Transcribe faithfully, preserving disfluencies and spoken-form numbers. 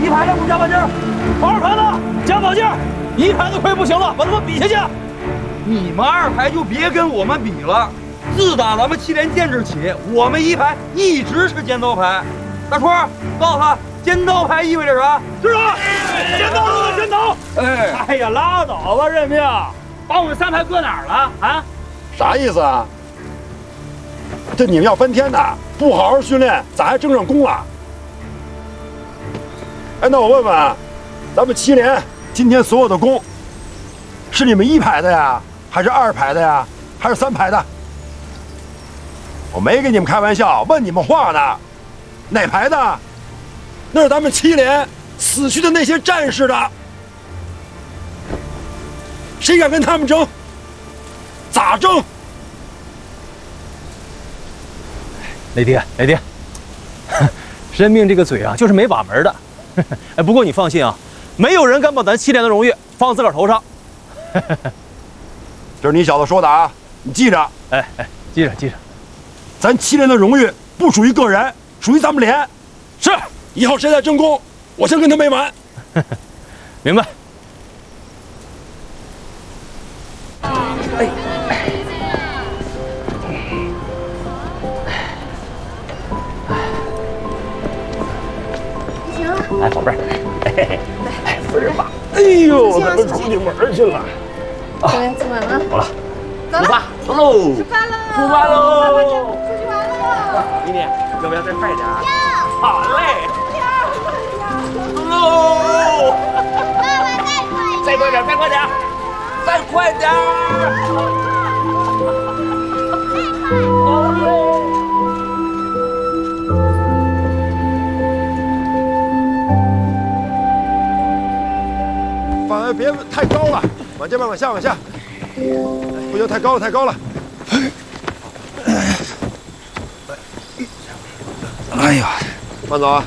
一排的给我加把劲儿，二排的加把劲儿，一排的快不行了，把他们比下去。 你们二排就别跟我们比了。自打咱们七连建制起，我们一排一直是尖刀排。大春，告诉他，尖刀排意味着啥？ 知道？尖刀就是尖刀。 哎， 哎呀，拉倒吧，任命，把我们三排搁哪儿了啊？ 啥意思啊？这你们要翻天的，不好好训练，咋还争上功了？哎，那我问问啊，咱们七连今天所有的功，是你们一排的呀，还是二排的呀，还是三排的？我没跟你们开玩笑，问你们话呢。哪排的？那是咱们七连死去的那些战士的。谁敢跟他们争？咋争？ 雷爹，雷爹，任命这个嘴啊，就是没把门的。哎，不过你放心啊，没有人敢把咱七连的荣誉放自个儿头上。 这是你小子说的啊，你记着。 哎哎，记着记着。 咱七连的荣誉不属于个人，属于咱们连。 是， 以后谁再争功，我先跟他没完。 明白。 哎。 来，宝贝儿，哎，哎，不是吧？ 哎呦，咱们出去玩去了。 对，今晚了。 好了， 走了， 走喽， 出发喽， 出发喽， 出去玩喽。 妮妮，要不要再快点？ 要。 好嘞。 要。 喽。 爸爸再快点， 再快点，再快点，再快点。 放，别太高了，往这边往下往下，不行，太高了太高了。哎呀，慢走啊！